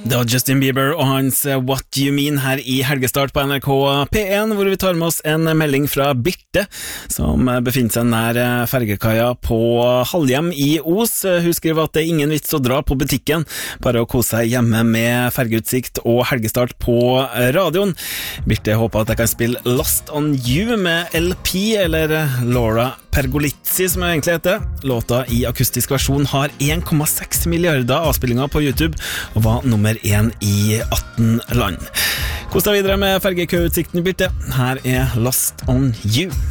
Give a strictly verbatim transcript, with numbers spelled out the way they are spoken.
Det var Justin Bieber og hans What You Mean her i Helgestart på N R K P en, hvor vi tar med oss en melding fra Birte, som befinner seg nær fergekaia på Halhjem i Os. Hun skriver at det er ingen vits å dra på butikken, bare å kose seg hjemme med fergeutsikt og Helgestart på radioen. Birte håper at jeg kan spille Lost on You med L P, eller Laura Pergolizzi som det egentlig heter. Låta i akustisk versjon har en komma seks milliarder avspillinger på YouTube, og var nummer én i atten land. Kos deg videre med fergekøutsikten, Birte. Her er Lost on You.